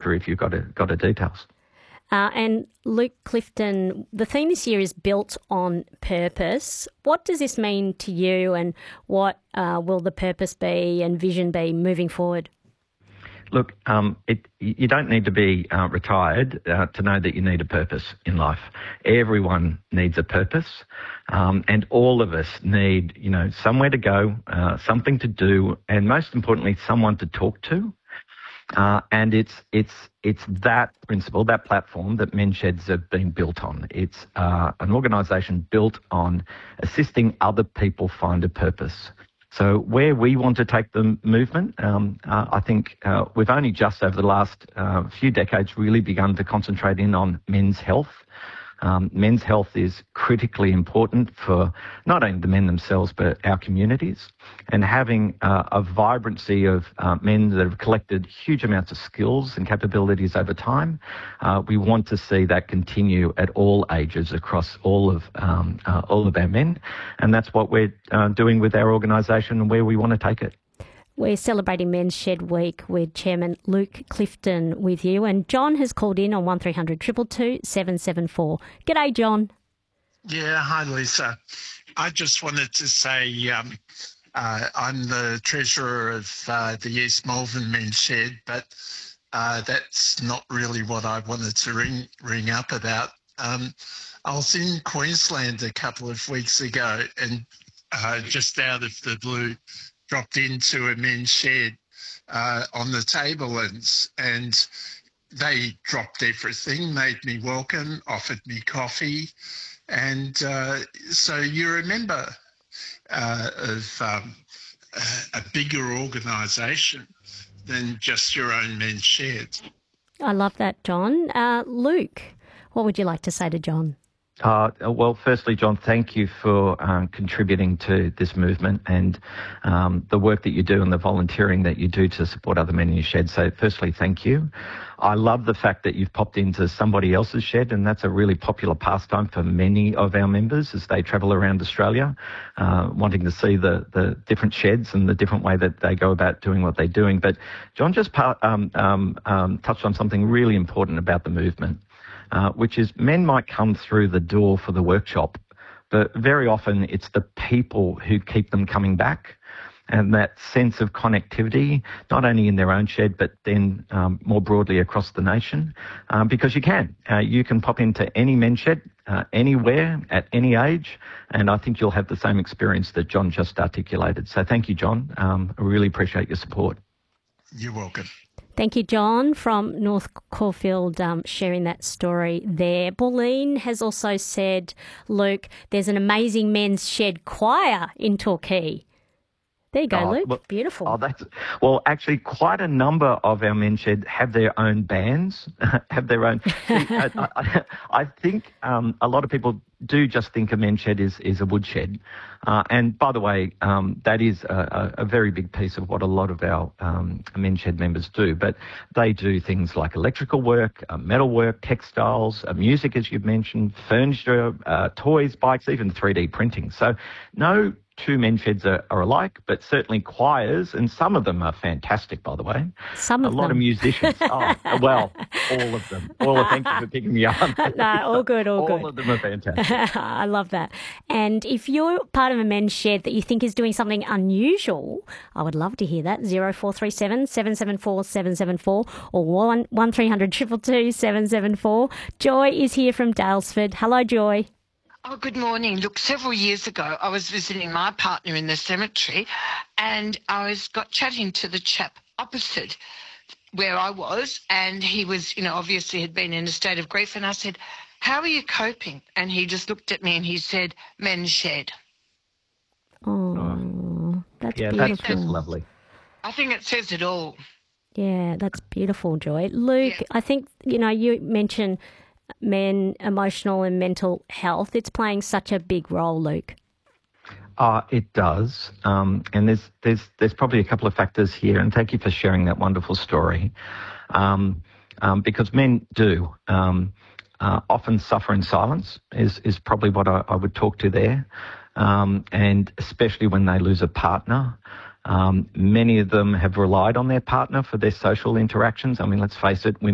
after if you've got the details. And Luke Clifton, the theme this year is Built on Purpose. What does this mean to you, and what will the purpose be and vision be moving forward? Look, you don't need to be retired to know that you need a purpose in life. Everyone needs a purpose, and all of us need, somewhere to go, something to do, and most importantly, someone to talk to. And it's that principle, that platform that Men's Sheds have been built on. It's an organisation built on assisting other people find a purpose. So where we want to take the movement, I think we've only just over the last few decades really begun to concentrate in on men's health. Men's health is critically important for not only the men themselves but our communities, and having a vibrancy of men that have collected huge amounts of skills and capabilities over time. We want to see that continue at all ages across all of our men, and that's what we're doing with our organisation and where we want to take it. We're celebrating Men's Shed Week with Chairman Luke Clifton with you, and John has called in on 1300 222 774. G'day, John. Yeah, hi, Lisa. I just wanted to say I'm the treasurer of the East Malvern Men's Shed, but that's not really what I wanted to ring up about. I was in Queensland a couple of weeks ago, and just out of the blue, dropped into a men's shed on the Tablelands, and they dropped everything, made me welcome, offered me coffee. And so you're a member of a bigger organisation than just your own men's shed. I love that, John. Luke, what would you like to say to John? Well, firstly, John, thank you for contributing to this movement and the work that you do and the volunteering that you do to support other men in your shed. So firstly, thank you. I love the fact that you've popped into somebody else's shed, and that's a really popular pastime for many of our members as they travel around Australia, wanting to see the different sheds and the different way that they go about doing what they're doing. But John just touched on something really important about the movement. Which is men might come through the door for the workshop, but very often it's the people who keep them coming back, and that sense of connectivity, not only in their own shed, but then more broadly across the nation, because you can pop into any men's shed, anywhere, at any age, and I think you'll have the same experience that John just articulated. So thank you, John. I really appreciate your support. You're welcome. Thank you, John, from North Caulfield, sharing that story there. Pauline has also said, Luke, there's an amazing men's shed choir in Torquay. There you go, Luke. Well, beautiful. Actually, quite a number of our men's shed have their own bands, have their own. I think a lot of people do just think a men's shed is a woodshed. And by the way, that is a very big piece of what a lot of our men's shed members do. But they do things like electrical work, metal work, textiles, music, as you've mentioned, furniture, toys, bikes, even 3D printing. So no two men's sheds are alike, but certainly choirs, and some of them are fantastic, by the way. Some of them. A lot of musicians. All of them. Thank you for picking me up. No, all good. All of them are fantastic. I love that. And if you're part of a men's shed that you think is doing something unusual, I would love to hear that. 0437 774 774 or 1300 222 774. Joy is here from Dalesford. Hello, Joy. Oh, good morning. Look, several years ago, I was visiting my partner in the cemetery, and I got chatting to the chap opposite where I was, and he was, obviously had been in a state of grief, and I said, how are you coping? And he just looked at me and he said, men's shed. Oh, that's beautiful. That's just lovely. I think it says it all. Yeah, that's beautiful, Joy. Luke, yeah. I think, you mentioned men, emotional and mental health. It's playing such a big role, Luke. It does. And there's probably a couple of factors here, and thank you for sharing that wonderful story. Because men do often suffer in silence is probably what I would talk to there. And especially when they lose a partner. Many of them have relied on their partner for their social interactions. I mean, let's face it, women